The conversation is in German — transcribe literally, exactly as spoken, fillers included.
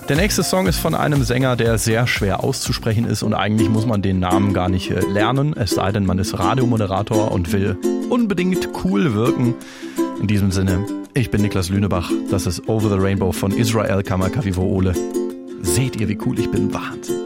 Der nächste Song ist von einem Sänger, der sehr schwer auszusprechen ist und eigentlich muss man den Namen gar nicht lernen, es sei denn, man ist Radiomoderator und will unbedingt cool wirken. In diesem Sinne, ich bin Niklas Lünebach, das ist Over the Rainbow von Israel Kamakawiwo'ole. Seht ihr, wie cool ich bin? Wahnsinn.